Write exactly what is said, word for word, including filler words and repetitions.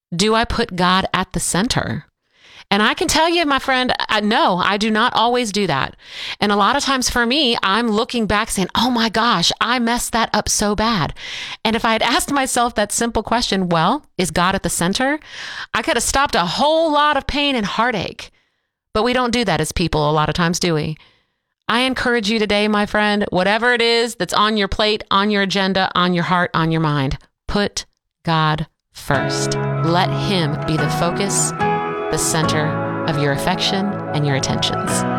Do I put God at the center? And I can tell you, my friend, I, no, I do not always do that. And a lot of times for me, I'm looking back saying, oh my gosh, I messed that up so bad. And if I had asked myself that simple question, well, is God at the center? I could have stopped a whole lot of pain and heartache. But we don't do that as people a lot of times, do we? I encourage you today, my friend, whatever it is that's on your plate, on your agenda, on your heart, on your mind, put God first. Let him be the focus, the center of your affection and your attentions.